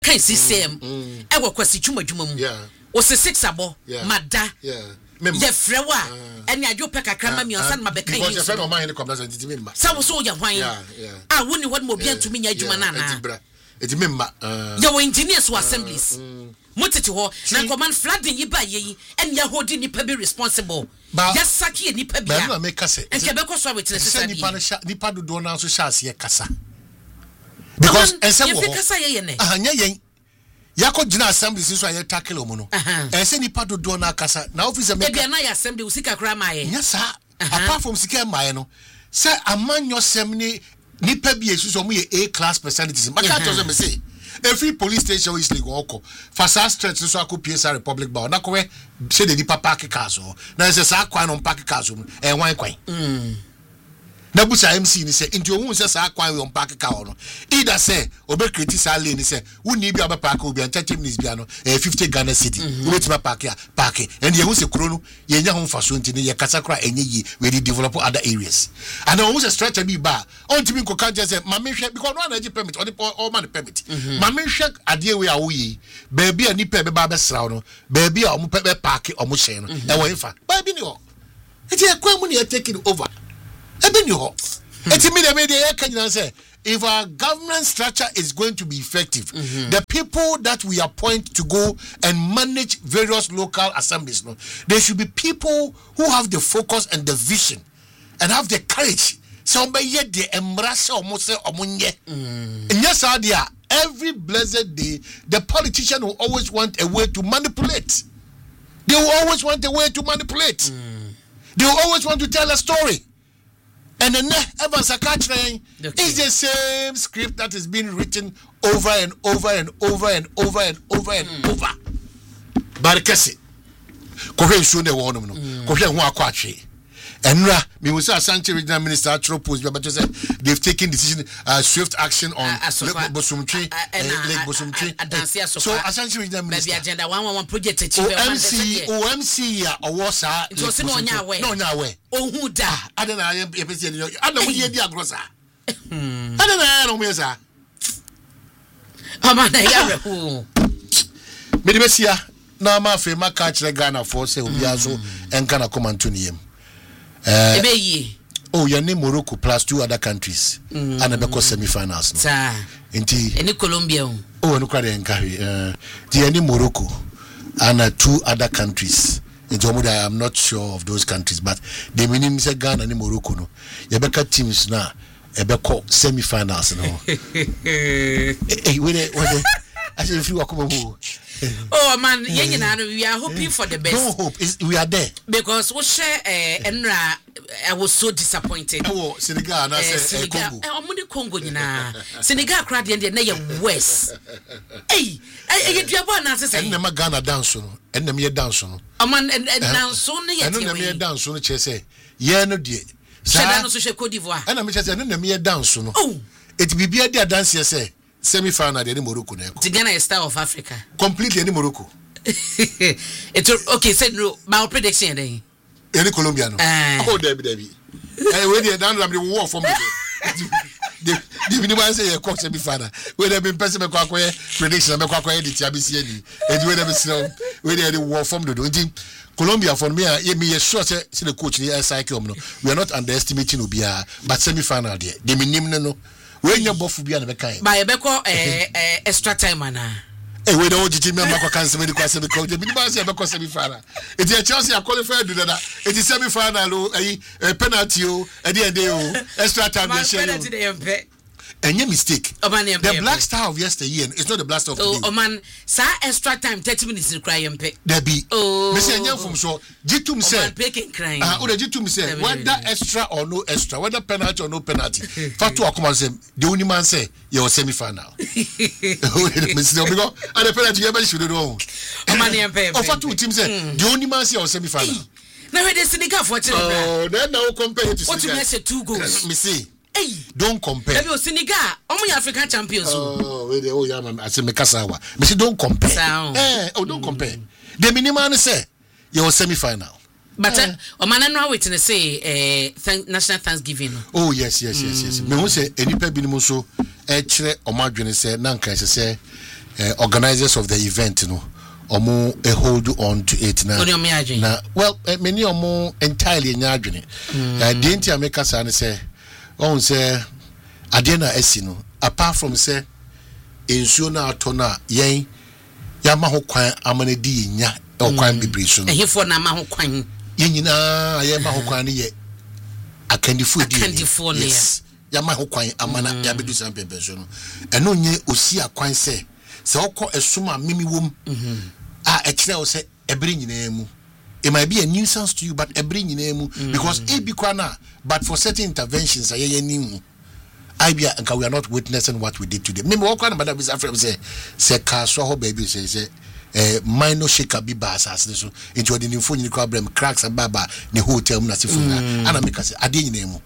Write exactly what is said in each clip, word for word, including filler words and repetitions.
kan system e wo kwasi twuma dwuma mu o se six abo mada yeah ye frewa ene adwo pe kakra ma mi onsan ma be kan because friend of mine the complain enti memba sa wo so ya hwan ah woni what mo bia ntumi nya adwuma na na enti memba ye wo engineers wo assemblies motete ho na command flooding yi ba yi en ya hodi nipa be responsible ya saki nipa bia na make kase enke be ko so witness say nipa nipa do do na so sha ase kasa because ense wo kasa ye ye ne ah nya yen yako gina assembly so ya tackle omo no ense nipa do do na kasa na officer make bia na ya assembly usika kra maaye nya sa apart from sika maaye no say amanyo sem ni nipa bia su so mo ye A class personalities maka to say me say every police station is legal oko fasa stretch so akọ P S R Republic ba na ko we say the nipa park cars o na say sa kwan on park cars o e wan kwan mm na busa M C ni say into ohun say sa kwan on park car no either say obe create sa lane ni say woni bi obe park obi an thirty minutes bia no eh fifty Ghana city we ti park ya park and ye hu say kuro no ye nya ho faso ntini ye kasa kra enye yi we develop other areas and ohun say stretch bi ba on ti mi ko kan say ma me hwe because no na gi permit or the all man permit ma me hwe ade we awo yi ba bia ni pe be ba be sraw no ba bia o mo pe be park o mo hye no e wo infa ba bi ni ho eti e kwa mu ni e take it over ebe ni ho eti mi de me de e kan na say if our government structure is going to be effective, mm-hmm. the people that we appoint to go and manage various local assemblies, no, there should be people who have the focus and the vision and have the courage. Somebody yet the embrace or mose or munye. Yes, idea. Every blessed day, the politician will always want a way to manipulate. They will always want a way to manipulate. Mm. They will always want to tell a story. And then Evans Akachre is the same script that is being written over and over and over and over and over and mm. over. Barkasi. Kohe shune wonu no. Kohe hu akwatwe. Enra me was Asante Regional Minister Atropos but say they've taken decision uh, swift action on Lake Bosumtri Lake Bosumtri. So Asante Regional Minister agenda one one project achieve O M C O M C ya owosa it was no nya we no nya we ohu da adena ye pese ni adena mo ye di agrosa adena no mo sa amana ya rehu me de besia na ma fe ma ka kire Ghana for say obi aso enka na command to niem. Uh, oh, you need Morocco plus two other countries, mm. and a semi-finals. No? Sa, Inti. Any Colombia. Oh, no, quite encourage. Uh, the any Morocco and uh, two other countries. In Jomuda, I'm not sure of those countries, but the minimum is Ghana and Morocco. No, Yabeka teams now. Ebeko semi-finals. No. Hey, wait, wait. I said, if you walk over. Oh man, yeah, we are hoping for the best. No hope, is we are there because we share. Enra, I was so disappointed. Oh, Senegal, I said Congo. I'm on the Congo, you know. Senegal crowd the end of West. Hey, I get your one answer. And the Ghana dance, and the mere dance. A man and dance only. And the mere dance on the chess. Yeah, no dear. Shadano Social Cote d'Ivoire. And I'm just saying, the mere dance. Oh, it be be a dear dance, you say. Semi-final de Morocco. The Ghana is star of Africa. Completely any Morocco. It's okay. Said no. My prediction day. Any Colombian. Oh, Debbie, Debbie. I wait here down the war for me. The the minimum say a coach semi-final. Where they been person make kwakwe prediction make kwakwe the T B C D. And where they be slow. Where they the war from the do. Colombia for me, I me sure say the coach the cycle no. We are not underestimating Obia, but semi-final there. The minimum no. When you both be on the kind. By a beco extra time, Anna. Eh, we don't get me a cancer medical semi coach. The minimum semi final. It is Chelsea are qualified to that. It is semi final, a penalty, a D and D, extra time. And your mistake. The Black Star of yesteryear is not the Black Star of today. Oh man, sir, extra time thirty minutes require pay. There be. Oh, Mister Nyam from so Jitum said. crying. Ah, the Jitum said whether extra or no extra, whether penalty or no penalty. Fatu Akuman say the only man say you are semi final. Mister Obigo, and the penalty you should know. Oh man, you pay. Oh, Fatu team say the only man say you are semi final. Now where the Senegal for children. Oh, then now compare it to what you say two goals. Me see. Hey, don't compare. Have you Senegal? Only African champions. Oh, wait, oh yeah, man. I say Mekasawa. Me say don't compare. Sound. Eh, oh don't mm. compare. The minimum say you semi final. But uh, Omana no witness say uh, National Thanksgiving. Oh yes, yes, yes, yes. Me who say any pe bi no so e kire omadwene say na nkan say organizers of the event no omo e hold on to it na. Na well many omo entirely nya adwene. Uh the enti ameka say na say on say adena esi no apart from say ensuo na atona yen yama ho kwan amane di nya o kwan bibiri so no. Ehefo na ma ho kwan Yina yama ho kwan ye akandifo di akandifo ne yama ho kwan amana ya bedu san pempenso no eno nye osi akwan se se okọ esuma mimi wom a ekire o se ebere nyina mu it might be a nuisance to you but ebere nyina mu because e bi kwa na but for certain interventions aye nimu I be and we are not witnessing what we did today. Me mo kwa na madam is afraid say say ka so ho baby say say eh minor shaker bi ba asase so into the info nyini kwa brem cracks ababa ne hotel mu na sifuna ana make say ade nyina mu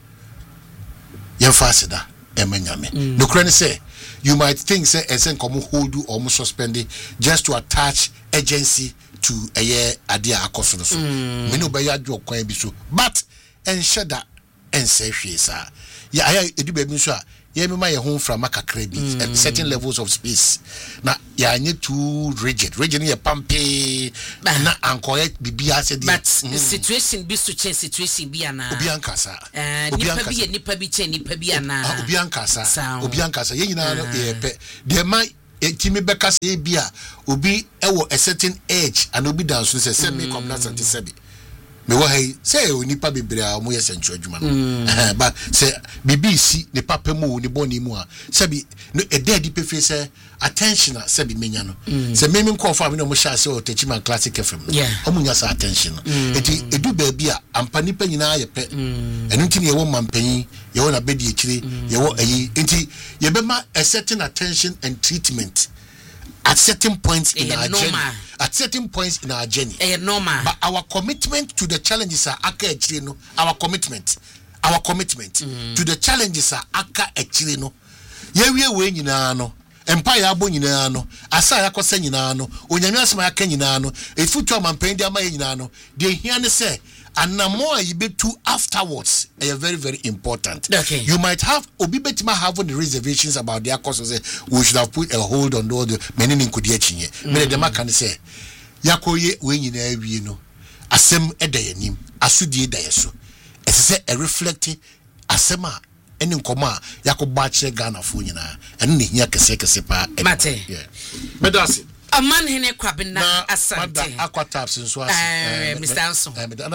ye fasida e manyame no kra ne say you might think say esen komo hold or mo suspend just to attach agency to a year ade akoso so me no be ya dwo kwan bi so but ensure that ense hwe sa ya aya edu ba bi so a ye me ma ye ho from akakra bi at certain levels of space na ya nye too rigid rigid ye pampe na ankoye bibia se de but situation bi so che situation bi ana obi ankasa obi ankasa bi ye nipa bi che nipa bi ana obi ankasa obi ankasa ye nyina no ye pe de ma etimi beka se bi a obi ewo a certain age and obi dance so say me come na seventy-seven me wo hey say onipa bebre a mo yes ncho adwuma no eh but say B B C ne papa mu ni boni mu a say bi no e dead pe fe say attention say bi menya no say me me nko fa me no mo sha say o Techiman Classic F M o mo nya say attention eti edu ba bi a ampa nipa nyina ye pe enu nti ne ye wo mampanyi ye wo na bedi ekire ye wo ayi enti ye be ma a certain attention and treatment at certain points in our journey at certain points in our journey eh normal but our commitment to the challenges are aka echire no our commitment our commitment mm. to the challenges are aka echire no ye wie we nyina no empa ya abo nyina no asa ya kosa nyina no onyame asema ya ka nyina no efutu amampan di ama nyina no de hia ne say and now more you be too afterwards are very very important. Okay. You might have obi betima have the reservations about their causes. We should have put a hold on all the many in could yet many them can say yakoye we nyina wie no asem edayanim asudie dayeso it is a reflecting asema eni nkoma yakoba che Ghana fo nyina eno ne hia kese kese pa mate yeah medasi a man hene kwabena asante aqua taps nso ase eh Mister Anson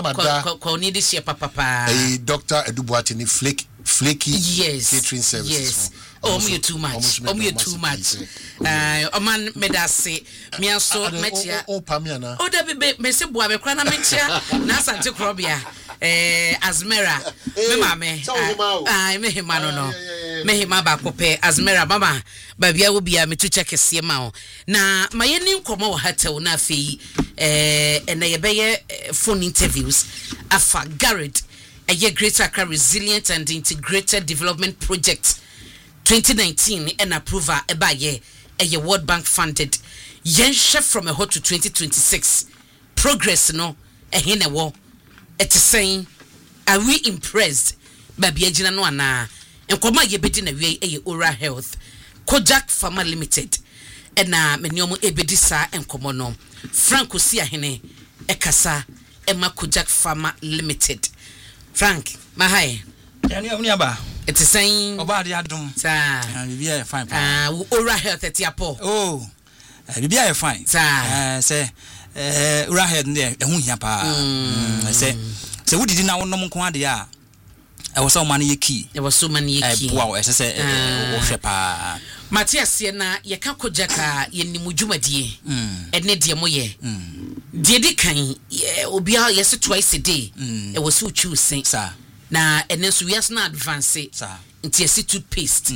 ko ko need this year papa pa eh Doctor Edubuati ni flake flaky yes catering services yes oh me too much oh me too much eh o man medase me aso metia o pamia na o da be me se boa be kra na metia na asante krobia eh Azmera me mame ah me hima no no me hima ba kope Azmera mama ba bia wo bia me tu check sie ma o na maye ni nkomo wo hatew na afei eh na ye be ye phone interviews afa Garrett a year Greater Accra Resilient and Integrated Development Project twenty nineteen and approval eba ye a year World Bank funded yen chef from a hot to twenty twenty-six progress no a hine wo it is saying are we impressed baby agina no ana enkoma ye bedi na we e Oral Health Kojak Pharma Limited ena meniomo ebedi sa enkomo no Frank Osia hene ekasa ema Kojak Pharma Limited Frank mahai yani oni aba it is saying oba de adom sa bibia fine ah Oral Health etiapo oh bibia fine sa eh say eh Oral Health ne ehu hia pa say say wudidi na wonom nko ade a e wo so man ye ki e wo so man ye ki e boa wo say wo hwe pa Matias ye na ye ka Kojaka ye nimu dwumadie ene de mo ye de de kan obi a ye se twice a day e wo so choose sa na ene so yes na advance sa nti ye se toothpaste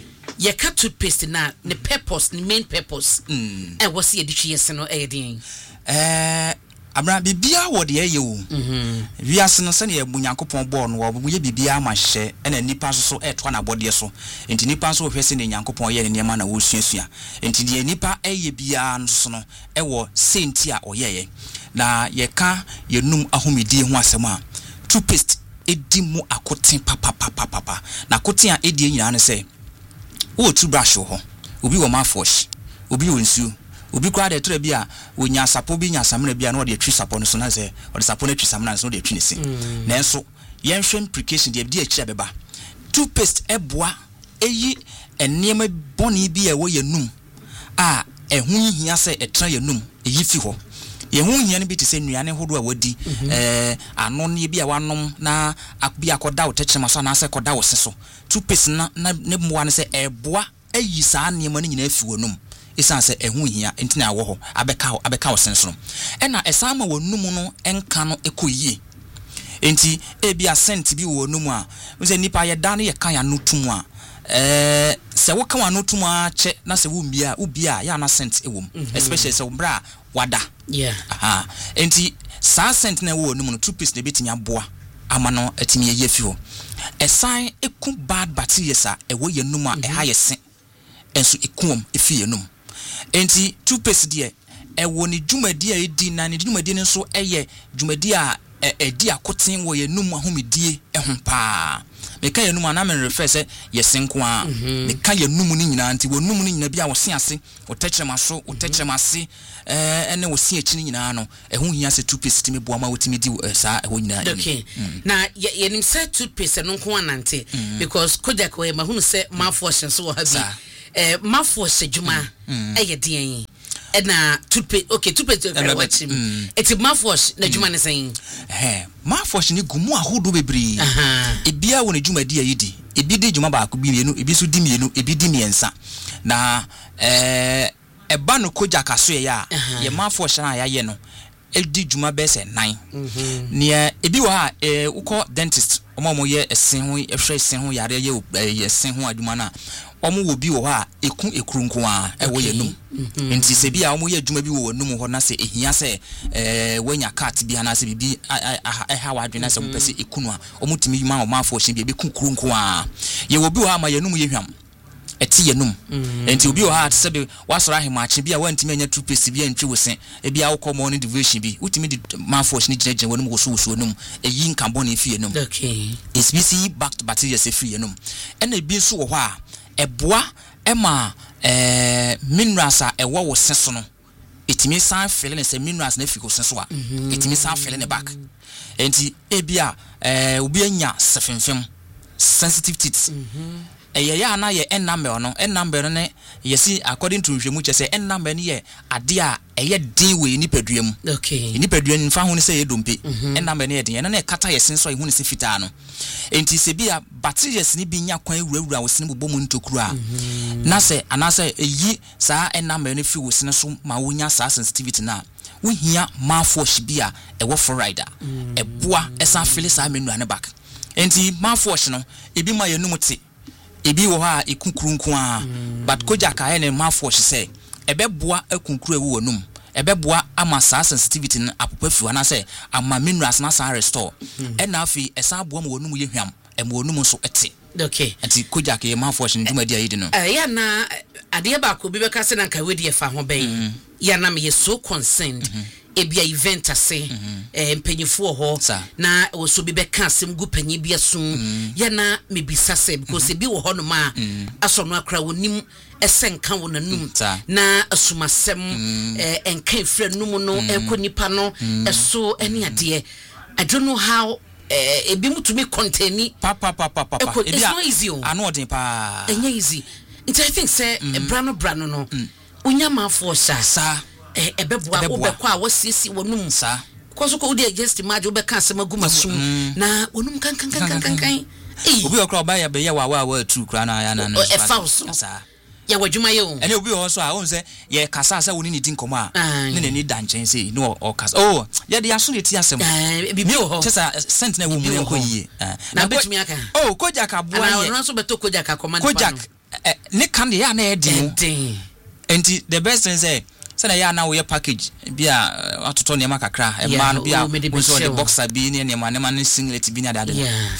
ye ka toothpaste na ne purpose ne main purpose e wo se ye de twi yes no e de eh abra bibia wo de ye wo mhm wiase no se ne ye bunyankopon bo no wo ye bibia ma hye na nipa so so eto na bode so enti nipa so hwese ne nyankopon ye ne niam na wo suasua enti de nipa eye bia no so no e wo senti a oyeye na ye ka ye num ahomedi ho asem a toothpaste edi mu akoten papa papa papa na akoten a edi nyina ne se wo toothbrush ho obi wo mouthwash obi wo nsu obi kwa de tro bia wonya sapo bi nya samna bia na de twi sapo no so na se o de sapo na twi samna so de twi ne se na enso yen hwe implication de de akira beba toothpaste eboa eyi enema boni bi e wo yanum a ehun hia se etra yanum eyi fi ho yehun hia ne bi te se nuane hodo a wadi eh ano ne bi a wanom na akbi akoda wo techema so na se koda wo se so toothpaste na ne moa ne se eboa eyi saa nema ne nyina fi wonum isan se ehun hia entina wo ho abeka ho abeka wo senso ena esama wonum no enka no ekoyie enti ebi asent bi wonum a nse nipa ye da no ye kan ya no tum a eh se wo kan wa no tum a che na se wo mbia ubia ya na sent ewom especially se bra wada yeah aha enti sa sent na wo wonum no toothpaste na betimi aboa ama no atimi ye fi ho esan eku bad bacteria sa ewo ye num a eha ye sen enso ekum efi ye num enti toothpaste de e woni dwumadi a edi na ne dwumadi nso eye dwumadi a edi akoten wo ye num ahomedie ehun pa meka ye num na me refer se ye senko a meka ye num ni nyina anti wo num ni nyina bia wo se ase wo techrema so wo techrema ase eh ene wo se achi ni nyina no ehun hia se toothpaste me boa ma wotimi di sa ehun nyina okay na ye nim se toothpaste no nko anante because Kojak we mahunu se mouthwash so wo ha bi eh mouthwash juma eye den na toothpaste okay toothpaste very watch him it's mouthwash na juma ne saying eh mouthwash ni gumu ahodo bebre ebia wo ne juma di ayidi ebi di juma ba ko bi mienu ebi so di mienu ebi di miensa na eh eba no Kojak aso ye ya ye mouthwash na ya ye no edi juma be se nine ne ebi wo ha eh uko dentist omo mo ye esen ho ehwe esen ho yare ye ye esen ho aduma na omo wo bi wo ha eku ekurunku a e wo ye num enti se bi a omo ye aduma bi wo num ho na se ehia se eh wanya cat bi na se bibi e ha wa adwena se mo pese ekunu a omo timi ma o ma afo hye bi be kurunku a ye wo bi wo ha ma ye num ye hwam eti ye num enti obi wo ha se be wasora ahemache bi a wantimi anya toothpaste bi antwi wo se e bi a wo come on division bi utimi di ma afo hye ni gina gina wonum wo so wo so num eyi nkambon e fi ye num okay is B C backed bacteria se fi ye num ena bi so wo ho a eboa ema eh minerals a ewo wo senso no etimi san fele ne se minerals na fiko senso a etimi san fele ne back enti ebia eh obi anya sefemfem sensitive teeth eye ya na ye enambe no enambe no ne yesi according to nhwemu che se enambe ne ye ade a eye din we ni paduam okay ni paduam nfa ho ne se ye dompe enambe ne ye din na kata ye senso ye hu ne se fita no enti se bia bacteria ni bi nya kwan ewurawura wo sene bobom ntokuru a na se anase eyi saa enambe ne fi wo sene so ma wo nya saa sensitivity na wo hia mouthwash bia e wo fluoride e boa esa fele saa menu ane back enti mouthwash no ebi ma ye num te ebi wo ha ekukurunku a but Kojak aye ne mouthwash se ebeboa akunkuru ewu wonum ebeboa ama saa sensitivity na apopafu ana se ama minerals na sa restore e na afi esa aboa ma wonum ye hwam e ma wonum so ete okay anti Kojak ye mouthwash ne dwuma dia yidi no eh ya na ade ba ko bi be ka se na nka wedi e fa ho ben ya na me so concerned ebia event ase eh mpanyifo ho na wo so bi be ka asem gu panyi bia so ya na me bisa se because bi wo ho no ma aso no akra wonim esenka wo nanum na asumasem eh enka efra num no ekonipa no eso ene ade I don't know how eh ebi mutumi contain papa papa papa ebia it's not easy ano odin pa enye easy it I think say brano brano no unyama for sa eh ebeboa obekwa a wosiesi wonum sa koso ko udi just imagine obeka asema gumasum na wonum kan kan kan kan kan eh obi okra oba ya be ya wa wa wa tu kra na ya na na sa ya wadwuma ye o ene obi ho so a won se ye kasa sa woni ni din komo a ne ne ni danchen se no o kasa oh ye de aso ne ti asem eh bibi ho chesa sent na wo mu enko yi na betumi aka oh Kojak aboa ye na so beto Kojak command Kojak ne kan de ya na e din enti the best thing say na ya na wo package bia atoto ne makakra e ma no bia wo so the boxer bi ne ne ma ne ma ne singlet bi ne ade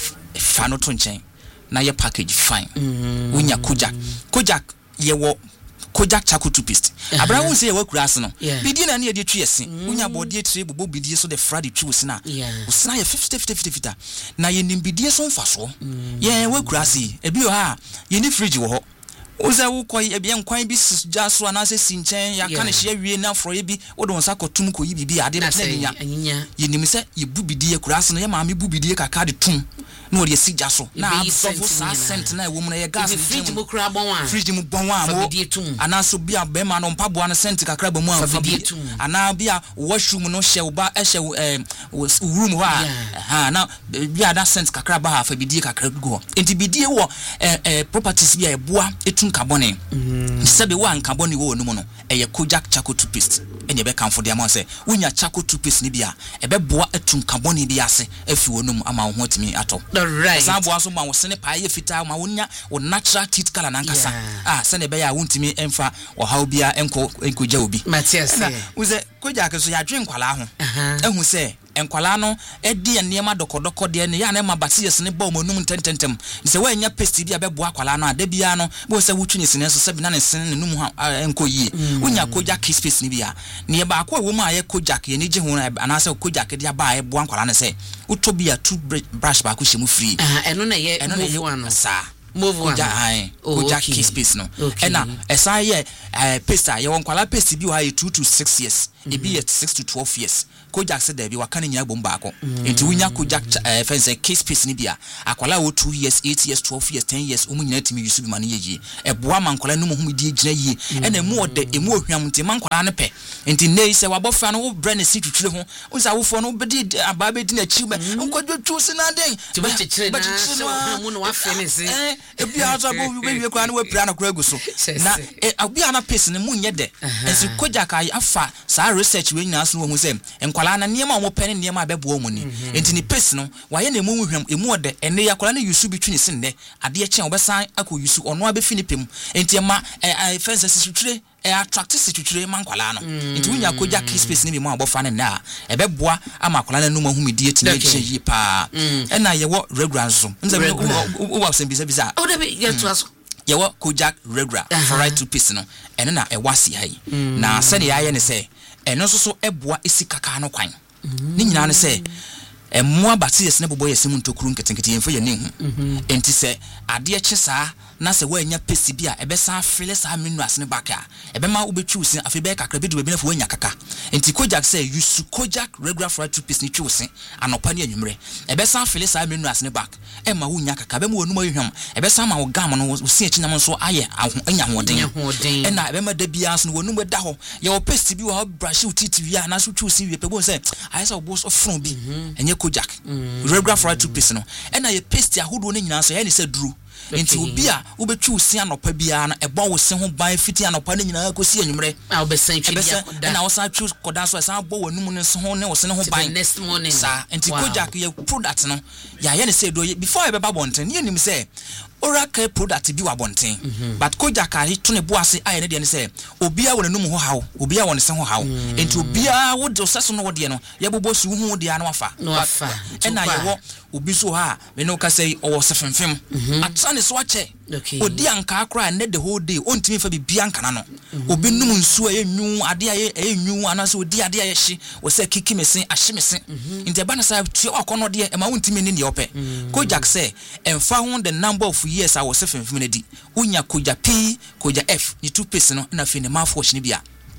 fa no to nchen na ye package fine unya Kojak Kojak ye wo Kojak charcoal toothpaste abra won say ye wa kura ase no bidi na ne ye de twese unya body tire bobo bidi so the fried twese na usna ye fifty fifty fifty na ye nim bidi so mfa so ye wa kura ase e bi o ha ye ni fridge wo ho oza wo koy e bia nkwan bi sija so anase sinchen ya ka ne hye wie na fro ye bi wo don sa kotum ko yi bibi ade na nya ye nim se ye bu bidi ye kura ase no ye ma me bu bidi ye kaka de tum na wo de sija so na absorb sa cent na wo mu na ye gas fridge mu kura bon wa fridge mu bon wa mo anaso bia be ma no mpaboa na cent kakra ba mu amfa bi ana bia washroom no hye wo ba e hye room ho ha na bia da cent kakra ba ha fa bidi kakra go enti bidi wo properties bia e boa carbon sebe wa carbon wo no no eye Kojak charcoal toothpaste enye be kan for dia ma say unya charcoal toothpaste ni bia e be boa etun carbon bi ase afi wo no ama wo hotimi ato right san boa so ma wo sene pa ye fita ma wonya wo natural teeth color na nkasa ah sene be ya wontimi emfa wo haw bia enko enkogya obi Matthias wo ze Kojak so ya dwen kwala ho ehu se enkwala no edi enema dokodoko de ne ya na ma baties ne ba omonum tententem se wa nya paste bia be boa kwala no ade bia no bo se wutwini sene so se bi na ne sene ne num ha enko yi unya Kojak space ni bia ne ba akwa wo ma ye Kojak ye ne je ho na se Kojak de ba ye boa kwala ne se utobia toothbrush ba ko shemu free ah eno na ye move one sa move one ja Kojak space no ena esa ye paste ye won kwala paste bi wa ye two to six years e bi ye six to twelve years Kojak said there be wakane nya bom baako enti wunya Kojak fence case space ni bia akwala wo two years eight years twelve years ten years umu nyina timi yusu bi mane yeji eboa mankwala no mu humi gina yi ena mu ode emu ohwam nti mankwala ne pe enti nei se wabofa no wo bre ne situtwire ho unsa wofo no bedi aba bedi na chi ba nkodwo twusi na den ti ba chichire na so mu no wa fenese e bia aso bo be wie kwa na wa pira na kura gu so na e bia na pace ne mu nye de enti Kojak ai afa sa research we nyina so wo hu se enkwala na niema omo pene niema abebo omo ni enti ni pace no waye na emu hwam emu ode ene ya kwala na yusu bi twini sinde ade chen obesan akọ yusu ono abefi ni pem enti ma fence situtire e attract situtire mankwala no enti wunya Kojak space ni bi mu abofa ne na ebeboa ama kwala na numa humidi eti na che yi pa e na ye wo regular so nza wo wa sem bisa bisa o da be ye to aso ye wo Kojak regular for right to piece no ene na e wasi hai na se ne ya ye ne se eno so so eboa esikaka no kwan ni nyina ne se emmoa baties ne bobo yesem ntokuru nketenkete yemfa ye ne hu enti se ade eche saa na se wa nya pesi bia ebesa afele saa menu asne baka ebema ubetwi usin afi be kakra bi do bi na fo nya kaka enti Kojak say you su Kojak regular fried toothpaste ni twi usin anopa ne anwumre ebesa afele saa menu asne bak ema wo nya kaka be ma wonum ahwam ebesa ma wo gam no usin echi nam so aye anya hoden ena ebema da bia so wonum da ho ye wo pesti bi wo brush utiti bia na so twi usin wie pebo say aye sa wo bo so fron bi enye Kojak regular fried toothpaste no ena ye pesti ahodo ne nyina so ye ne se duru enti obi a wobetwi usin anopa bia na ebo wo se ho ban fiti anopa ne nyina akosi anwumre a obesan twi bia koda na wo sa twi koda so sa bo wanum ne so ho ne wo se ne ho ban next morning sa enti Kojak ye product no ya ye ne se do before e be ba bonten ye nim se Oracle product bi wa bonten but Kojak a to ne bo ase aye ne de ne se obi a wonanum ho hawo obi a won se ho hawo enti obi a wo de so no wo de no ye bobo su hu de no afa no afa ena ye wo obi so ha me no ka say o wo se femfem atsa ne so ache odi anka akra ne the whole day ontimi fa bibia anka na no obi num nsu aye nwu ade aye aye nwu anaso odi ade aye hye wo se kiki mesen ahye mesen inte ba na sa tu akono de e ma ontimi ne ne ope Kojak say emfa ho the number of years I was femfem ne di unya Kojak P Kojak F ni two pace no na fi ne mafo hye ne bia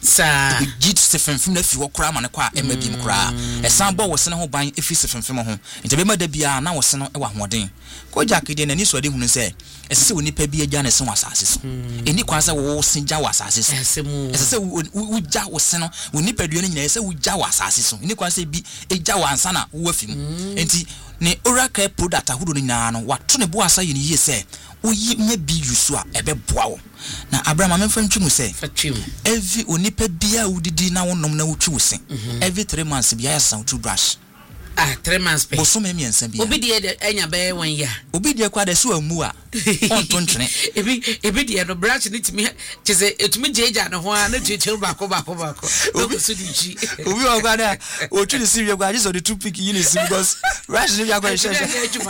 sa git sefemfem na fi wo kra ma ne kwa ema bi m kra e san bo wo se ne ho ban efi sefemfem ho inte be ma da bia na wo se no e wa hoden Kojak de na ni so de hunu se esese woni pa bi agya na se wasase so eni kwa se wo sinja wasase so esese wo gya wo se no woni pa duane nyina esese wo gya wasase so eni kwa se bi egya wansa na wo afim enti ne Oracle product ahodo no nyina no wato ne bo asa yini ye se oyi nya bi yusu a ebe boa wo na Abraham amemfa ntwimu se fatwim every onipa bia udidi na wonom na wotwi wo se every three months bia ya san toothbrush ah three months pe boso me miensa bia obi de enya be one year obi de kwa da so amu a on to ntwene ebi ebi de no branch ni timi chese etumi jeja no ho a na twetwe ba ko ba ko ba ko obi so di chi obi wa kwa da o twi ni siwe kwa just the two pick you see because branch ni bia kwa share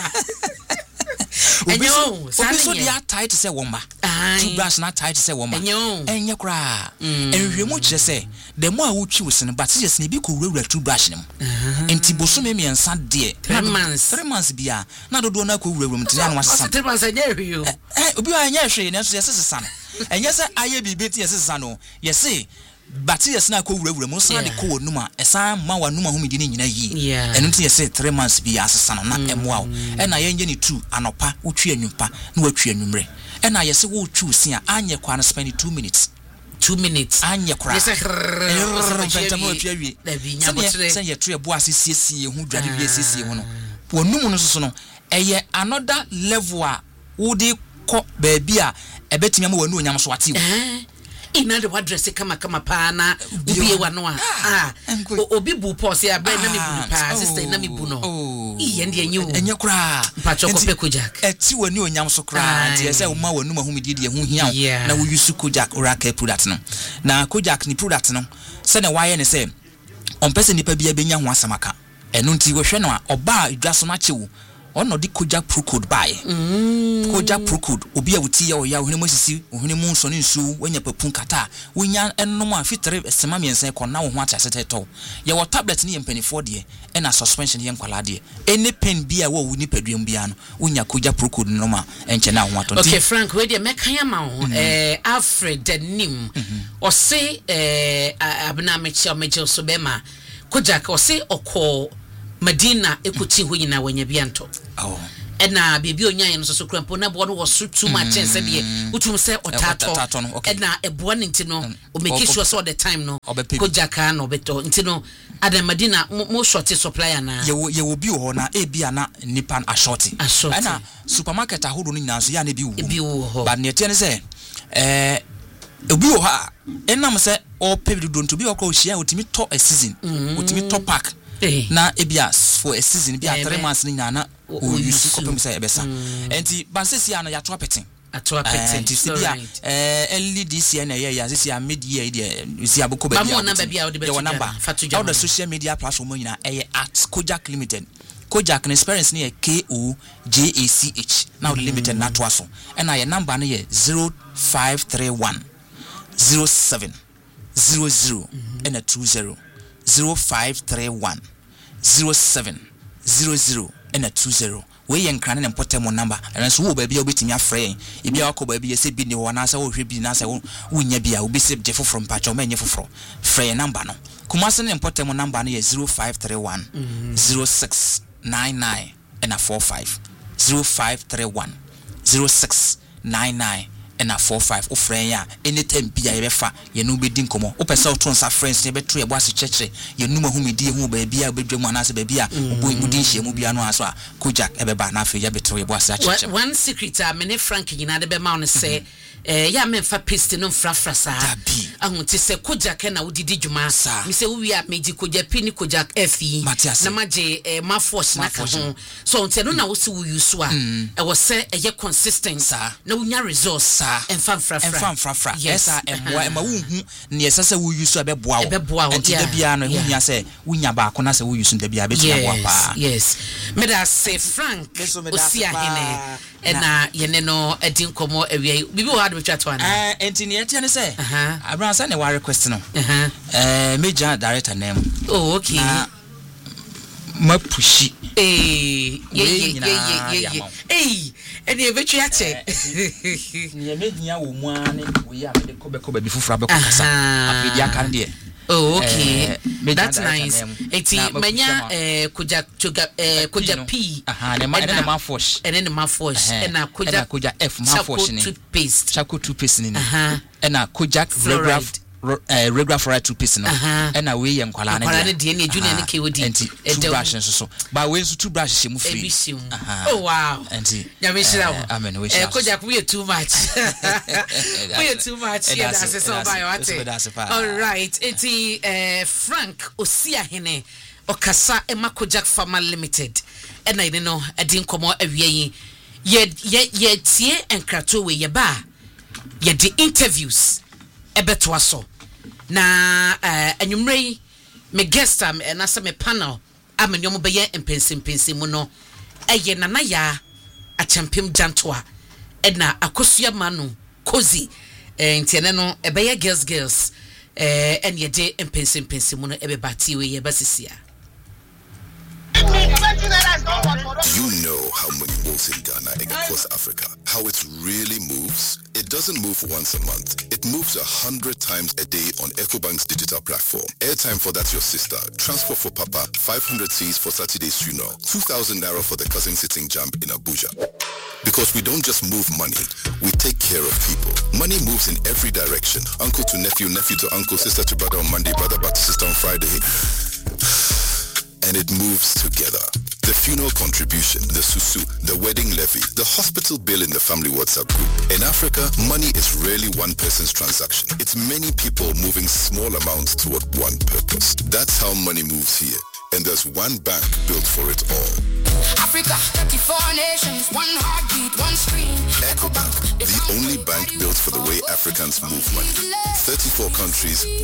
enyo obi so dia tight say woma two branch na tight say woma enyo enye kra enhwemu kire say the more wo twi wose no but just na bi ko wura two branch nim enti boso me miensa de three months three months bia na dodo na ko wura wura mti na wasesa three months enye hwe eh obi wa enye hwe na so yesesa no enye say aye bibi ti yesesa no yesi but yes na ko wura wura mo sa de ko wonuma esa ma wanuma humidi ni nyina yi eno ti yesi three months bia asesa no na emwa wo e na yenye ni two anopa utwi anwumpa na watwi anwumre e na yesi wo twi usi a anye kwa na spend two minutes two minutes anye kra yes fantamo apiawie se ye to ebo asesiesie hu dwade wie asesiesie hu no wonum no soso no eye another level a wo de ko ba bia ebetimi ma wanu onyam so ate wo ina de wadress kama kama pa na ubi e wano a ah obi bu pause ya bra na me bu pa sister na me bu no iye ndi enye wo enye kra pacho ko pe Kojak eti wani onyam so kra de say wo ma wanu mahumidi de hu hia na wo use Kojak oracle product no na Kojak ni product no se na waye ne say on person nipa bia benya ho asamaka eno nti wo hwe no a oba idwaso na chewu ono di Kojak Pro Code buy mm. Kojak Pro Code obi a wuti ya oya ohene mosisi ohene mu nso ne nsu wanya papun kata wonya ennom a fitre sema miensen ko na wo ho atasete to ye wo tablet ne yempanifo de e na suspension ye nkwala de any pen bia wo wu ni paduam bia no wonya Kojak Pro Code no ma enche na ho ato okay Frank we de mekan ya ma ho eh Alfred Nim o se eh abna mechi o mechi so be ma Kojak o se okọ Medina ekuti ho nyina wanya bianto oh ena bebi onyan no so krampo na bo no wo so too much ense de utum se otato ena ebo ne ntino o make sure so all the time no Kojak no beto ntino ada Medina mo short supplier na ye ye wo bi ho na e bia na nipa a short ena supermarket ahodo no nyina so ya na bi wo bi wo ba ne tie ne se eh obi wo ha enam se o pebi do nto bi o ko hia otimi to a season otimi to pack na ebia for a season bia three months ni nyana o use ko pem say ebesa enti bansesi ana ya to apetin ato apetin enti se bia eh early this year na ya sesi a mid year dia use aboko ba bia number bia o de number all the social media platform nyina eh at Kojak Limited Kojak experience ni K O J A C H now the limited na to aso and na your number na ye zero five three one zero seven zero zero and a two zero zero five three one zero seven zero zero and a two zero. We yen cranin and put them on number, and so will be obeying your friend. If you are called baby, say, be the one answer or be answer, when you be, I will be saved from Pacho Menu for Frey number. No, Kumasan and put them on number near zero five three one zero six nine nine and a four five zero five three one zero six nine nine. And a four five o friend ya anytime bia ye befa ye no be din komo o pese to nsa friends ye beto ye boase cheche ye numa hu medi hu ba bia bedwam anase ba bia obo mu din hye mu bia no aso a Kojak ebeba na afi ye beto ye boase cheche one secret a me ne Frank nyina de be ma on say eh ya me fa paste no frafra sa ahun ti se Kojak na wodidi dwuma me se wo wi a meji Kojak pi ni Kojak F na maje eh ma force na ka ho so nte no na wo se wo use a e wo se e ye consistent na wo nya results en fan fra fra en fan fra fra esa emwa ema wo hu ne esese wo use abeboa wo enti da bia no hu nya se wo nya ba ko na se wo use da bia be tina bo pa yes me da say Frank osia hene ena yene no edin komo ewie bibi wo hadu twa to ana eh enti ne etia ne se abran sa ne wa request no eh major director name oh okay ma pushi eh ye ye ye ye eh eni evetwi ache ne me hia wo mu ane wo ya me de kobe kobe bi fufura be kokasa afidi aka de oh okay uh, that's nice eti manya eh Kojak eh Kojak P aha ne ma ne ma force ene ne ma force ena Kojak Kojak F ma force ni toothpaste Chako toothpaste ni ena Kojak regular Uh, regular for two piece no and a way and kwala na kwala de ne junior ne K O D two brushes so but we so two brushes mu free oh wow and ya me shira wo amen we shira Kojak we too much we too much here that's so by what all right it's uh, Frank Osia hene okasa ema Kojak Pharma Limited ena ine no edi nkomo awie yi ye ye ye tie enkrato we ye ba ye di interviews ebeto aso na uh, anwumrei me guest am na se me panel amenyom be ye mpensim pensim mu no eye nana ya achampem jantoa ena akosua manu kozi eh ntiene no ebe ye girls girls eh en ye de mpensim pensim mu no ebe bati we ye basisia. You know how money moves in Ghana and across Africa. How it really moves? It doesn't move once a month. It moves a hundred times a day on EcoBank's digital platform. Airtime for that's your sister. Transport for Papa. five hundred C's for Saturday's funeral. two thousand naira for the cousin sitting jump in Abuja. Because we don't just move money, we take care of people. Money moves in every direction. Uncle to nephew, nephew to uncle, sister to brother on Monday, brother back to sister on Friday. And it moves together. The funeral contribution, the susu, the wedding levy, the hospital bill in the family WhatsApp group. In Africa, money is rarely one person's transaction. It's many people moving small amounts toward one purpose. That's how money moves here. And there's one bank built for it all. Africa, thirty-four nations, one heartbeat, one screen. EcoBank, the only bank built for the way Africans move money. thirty-four countries,